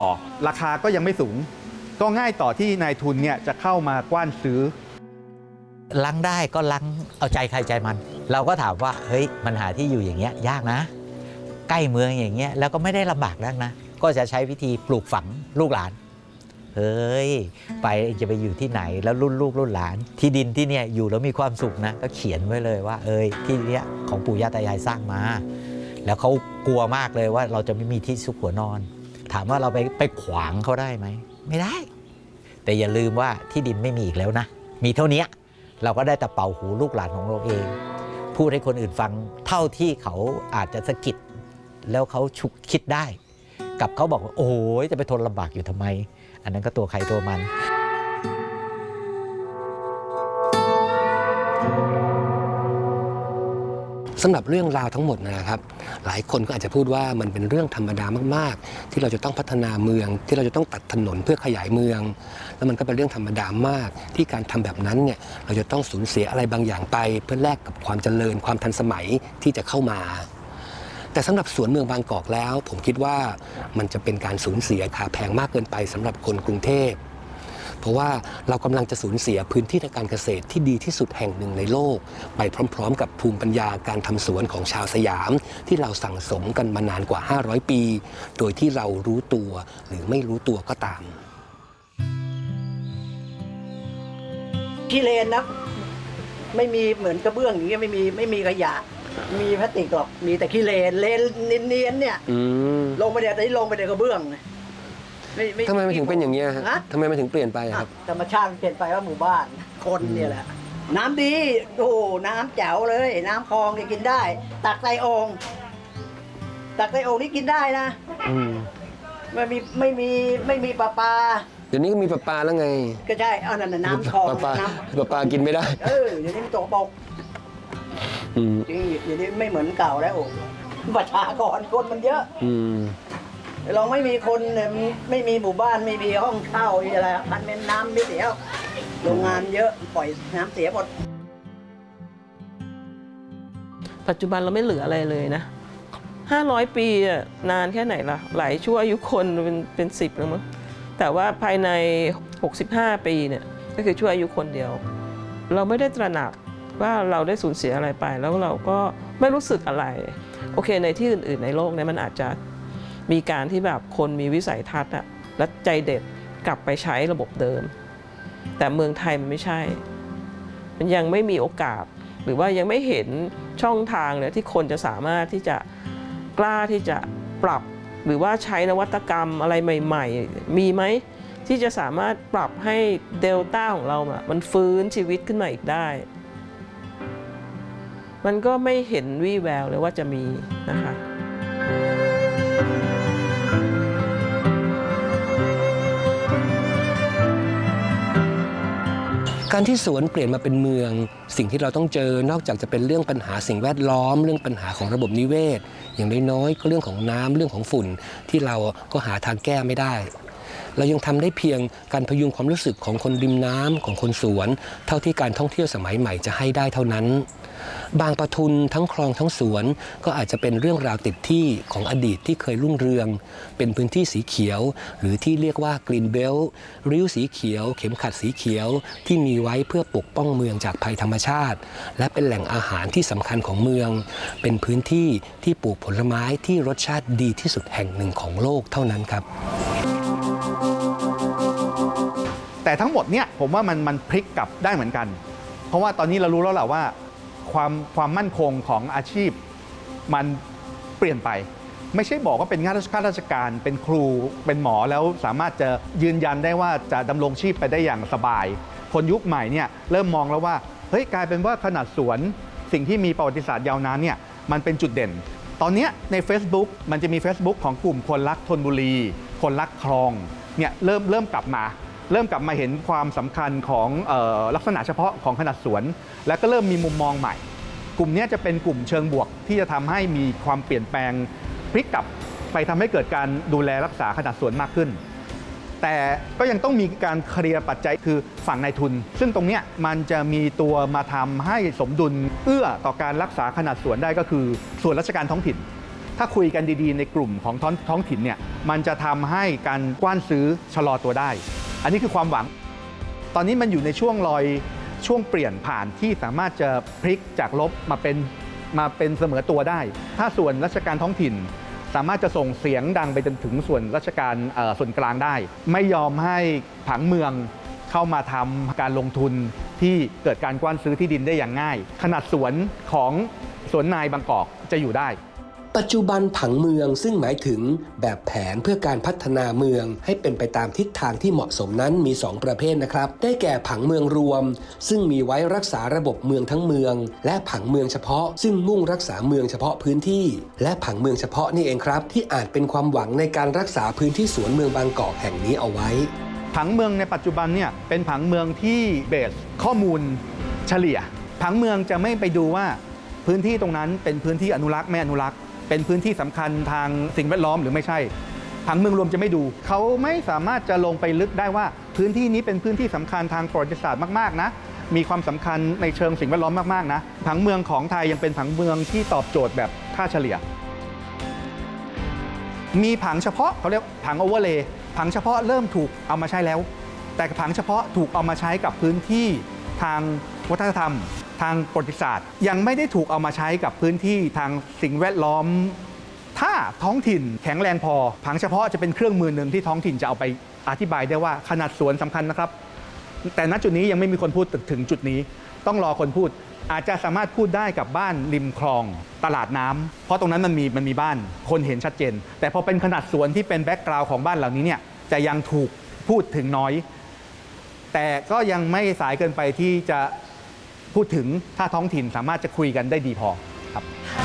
ราคาก็ยังไม่สูงก็ง่ายต่อที่นายทุนเนี่ยจะเข้ามากว้านซื้อล้างได้ก็ล้างเอาใจใครใจมันเราก็ถามว่าเฮ้ยมันหาที่อยู่อย่างเงี้ยยากนะใกล้เมืองอย่างเงี้ยแล้วก็ไม่ได้ลำบากนักนะก็จะใช้วิธีปลูกฝังลูกหลานเฮ้ยไปจะไปอยู่ที่ไหนแล้วรุ่นลูกรุ่นหลานที่ดินที่เนี่ยอยู่แล้วมีความสุขนะก็เขียนไว้เลยว่าที่เนี้ยของปู่ย่าตายายสร้างมาแล้วเขากลัวมากเลยว่าเราจะไม่มีที่ซุกหัวนอนถามว่าเราไปขวางเขาได้ไหมไม่ได้แต่อย่าลืมว่าที่ดินไม่มีอีกแล้วนะมีเท่านี้เราก็ได้แต่เป่าหูลูกหลานของเราเองพูดให้คนอื่นฟังเท่าที่เขาอาจจะสะกิดแล้วเขาฉุกคิดได้กับเขาบอกว่าโอ้ยจะไปทนลำบากอยู่ทำไมอันนั้นก็ตัวใครตัวมันสำหรับเรื่องราวทั้งหมดนะครับหลายคนก็อาจจะพูดว่ามันเป็นเรื่องธรรมดามากๆที่เราจะต้องพัฒนาเมืองที่เราจะต้องตัดถนนเพื่อขยายเมืองแล้วมันก็เป็นเรื่องธรรมดามากที่การทำแบบนั้นเนี่ยเราจะต้องสูญเสียอะไรบางอย่างไปเพื่อแลกกับความเจริญความทันสมัยที่จะเข้ามาแต่สำหรับสวนเมืองบางกอกแล้วผมคิดว่ามันจะเป็นการสูญเสียราคาแพงมากเกินไปสำหรับคนกรุงเทพเพราะว่าเรากำลังจะสูญเสียพื้นที่ทางการเกษตรที่ดีที่สุดแห่งหนึ่งในโลกไปพร้อมๆกับภูมิปัญญาการทำสวนของชาวสยามที่เราสั่งสมกันมานานกว่า500ปีโดยที่เรารู้ตัวหรือไม่รู้ตัวก็ตามขี้เลนนะไม่มีเหมือนกระเบื้องอย่างเงี้ยไม่มีขยะมีพลาสติกหรอกมีแต่ขี้เลนเนียนเนี่ยลงไปเดี๋ยวลงไปในกระเบื้องทำไมมันถึงเป็นอย่างนี้ฮะทำไมมันถึงเปลี่ยนไปครับธรรมชาติเปลี่ยนไปว่าหมู่บ้านคนเนี่ยแหละน้ำดีโอ้น้ำแจ๋วเลยน้ำคลองนี่กินได้ตักใส่โอ่งนี่กินได้นะไม่มีปลาเดี๋ยวนี้ก็มีปลาแล้วไงก็ใช่เอานั่นน้ำคลองปลากินไม่ได้เดี๋ยวนี้มันตกปกจริงเดี๋ยวนี้ไม่เหมือนเก่าแล้วประชากรคนมันเยอะลองไม่มีคนไม่มีหมู่บ้านไม่มีห้องเช่าอะไรพันเป็นน้ำไม่เสียโรงงานเยอะปล่อยน้ำเสียหมดปัจจุบันเราไม่เหลืออะไรเลยนะ500 ปีนานแค่ไหนล่ะหลายชั่วอายุคนเป็น10แล้วมั้งแต่ว่าภายใน65 ปีเนี่ยก็คือชั่วอายุคนเดียวเราไม่ได้ตระหนักว่าเราได้สูญเสียอะไรไปแล้วเราก็ไม่รู้สึกอะไรโอเคในที่อื่นๆในโลกเนี่ยมันอาจจะมีการที่แบบคนมีวิสัยทัศน์และใจเด็ดกลับไปใช้ระบบเดิมแต่เมืองไทยมันไม่ใช่มันยังไม่มีโอกาสหรือว่ายังไม่เห็นช่องทางเลยที่คนจะสามารถที่จะกล้าที่จะปรับหรือว่าใช้นวัตกรรมอะไรใหม่ๆมีไหมที่จะสามารถปรับให้เดลต้าของเรามันฟื้นชีวิตขึ้นมาอีกได้มันก็ไม่เห็นวี่แววเลยว่าจะมีนะคะการที่สวนเปลี่ยนมาเป็นเมืองสิ่งที่เราต้องเจอนอกจากจะเป็นเรื่องปัญหาสิ่งแวดล้อมเรื่องปัญหาของระบบนิเวศอย่างน้อยๆก็เรื่องของน้ำเรื่องของฝุ่นที่เราก็หาทางแก้ไม่ได้เรายังทำได้เพียงการพยุงความรู้สึกของคนริมน้ำของคนสวนเท่าที่การท่องเที่ยวสมัยใหม่จะให้ได้เท่านั้นบางปะทุนทั้งคลองทั้งสวนก็อาจจะเป็นเรื่องราวติดที่ของอดีตที่เคยรุ่งเรืองเป็นพื้นที่สีเขียวหรือที่เรียกว่ากรีนเบลต์ริ้วสีเขียวเข็มขัดสีเขียวที่มีไว้เพื่อปกป้องเมืองจากภัยธรรมชาติและเป็นแหล่งอาหารที่สำคัญของเมืองเป็นพื้นที่ที่ปลูกผลไม้ที่รสชาติดีที่สุดแห่งหนึ่งของโลกเท่านั้นครับแต่ทั้งหมดเนี่ยผมว่ามันพลิกกลับได้เหมือนกันเพราะว่าตอนนี้เรารู้แล้วแหละว่าความมั่นคงของอาชีพมันเปลี่ยนไปไม่ใช่บอกว่าเป็นข้าราชการเป็นครูเป็นหมอแล้วสามารถจะยืนยันได้ว่าจะดำรงชีพไปได้อย่างสบายคนยุคใหม่เนี่ยเริ่มมองแล้วว่าเฮ้ยกลายเป็นว่าขนาดสวนสิ่งที่มีประวัติศาสตร์ยาวนานเนี่ยมันเป็นจุดเด่นตอนนี้ใน Facebook มันจะมี Facebook ของกลุ่มคนรักธนบุรีคนรักคลองเนี่ยเริ่มกลับมาเห็นความสำคัญของลักษณะเฉพาะของขนาดสวนและก็เริ่มมีมุมมองใหม่กลุ่มนี้จะเป็นกลุ่มเชิงบวกที่จะทำให้มีความเปลี่ยนแปลงพลิกกลับไปทำให้เกิดการดูแลรักษาขนาดสวนมากขึ้นแต่ก็ยังต้องมีการเคลียร์ปัจจัยคือฝั่งนายทุนซึ่งตรงนี้มันจะมีตัวมาทำให้สมดุลเอื้อต่อการรักษาขนาดสวนได้ก็คือส่วนราชการท้องถิ่นถ้าคุยกันดีๆในกลุ่มของท้องถิ่นเนี่ยมันจะทำให้การกว้านซื้อชะลอตัวได้ อันนี้คือความหวังตอนนี้มันอยู่ในช่วงเปลี่ยนผ่านที่สามารถจะพลิกจากลบมาเป็นเสมอตัวได้ ถ้าส่วนราชการท้องถิ่นสามารถจะส่งเสียงดังไปจนถึงส่วนราชการส่วนกลางได้ ไม่ยอมให้ผังเมืองเข้ามาทำการลงทุนที่เกิดการกว้านซื้อที่ดินได้อย่างง่ายขนาดสวนของสวนนายบางกอกจะอยู่ได้ปัจจุบันผังเมืองซึ่งหมายถึงแบบแผนเพื่อการพัฒนาเมืองให้เป็นไปตามทิศทางที่เหมาะสมนั้นมี2ประเภทนะครับได้แก่ผังเมืองรวมซึ่งมีไว้รักษาระบบเมืองทั้งเมืองและผังเมืองเฉพาะซึ่งมุ่งรักษาเมืองเฉพาะพื้นที่และผังเมืองเฉพาะนี่เองครับที่อาจเป็นความหวังในการรักษาพื้นที่สวนเมืองบางกอกแห่งนี้เอาไว้ผังเมืองในปัจจุบันเนี่ยเป็นผังเมืองที่เบสข้อมูลเฉลี่ยผังเมืองจะไม่ไปดูว่าพื้นที่ตรงนั้นเป็นพื้นที่อนุรักษ์ไม่อนุรักษ์เป็นพื้นที่สำคัญทางสิ่งแวดล้อมหรือไม่ใช่ผังเมืองรวมจะไม่ดูเขาไม่สามารถจะลงไปลึกได้ว่าพื้นที่นี้เป็นพื้นที่สำคัญทางประวัติศาสตร์มากๆนะมีความสำคัญในเชิงสิ่งแวดล้อมมากๆนะผังเมืองของไทยยังเป็นผังเมืองที่ตอบโจทย์แบบค่าเฉลี่ยมีผังเฉพาะเขาเรียกผังโอเวอร์เลย์ผังเฉพาะเริ่มถูกเอามาใช้แล้วแต่ผังเฉพาะถูกเอามาใช้กับพื้นที่ทางวัฒนธรรมทางประวัติศาสตร์ยังไม่ได้ถูกเอามาใช้กับพื้นที่ทางสิ่งแวดล้อมถ้าท้องถิ่นแข็งแรงพอผังเฉพาะจะเป็นเครื่องมือหนึ่งที่ท้องถิ่นจะเอาไปอธิบายได้ว่าขนาดสวนสำคัญนะครับแต่ณจุดนี้ยังไม่มีคนพูดถึงจุดนี้ต้องรอคนพูดอาจจะสามารถพูดได้กับบ้านริมคลองตลาดน้ำเพราะตรงนั้นมันมีบ้านคนเห็นชัดเจนแต่พอเป็นขนาดสวนที่เป็นแบ็กกราวด์ของบ้านเหล่านี้เนี่ยจะยังถูกพูดถึงน้อยแต่ก็ยังไม่สายเกินไปที่จะพูดถึงถ้าท้องถิ่นสามารถจะคุยกันได้ดีพอครับ